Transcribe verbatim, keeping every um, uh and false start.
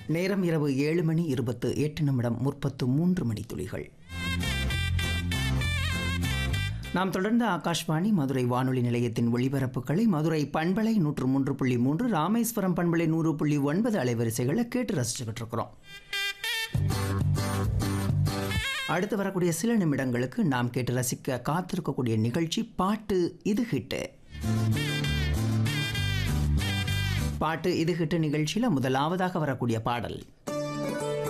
நேரம் இரவு ஏழு மணி இருபத்து எட்டு நிமிடம் முப்பத்து மூன்று மணி துளிகள். நாம் தொடர்ந்து ஆகாஷ்வாணி மதுரை வானொலி நிலையத்தின் ஒளிபரப்புகளை மதுரை பண்பலை நூற்று மூன்று புள்ளி மூன்று, ராமேஸ்வரம் பண்பலை நூறு புள்ளி ஒன்பது அலைவரிசைகளை கேட்டு ரசிச்சுக்கிட்டு இருக்கிறோம். அடுத்து வரக்கூடிய சில நிமிடங்களுக்கு நாம் கேட்டு ரசிக்க காத்திருக்கக்கூடிய நிகழ்ச்சி பாட்டு இது ஹிட்டு. பாட்டு இது ஹிட்டு நிகழ்ச்சியில் முதலாவதாக வரக்கூடிய பாடல்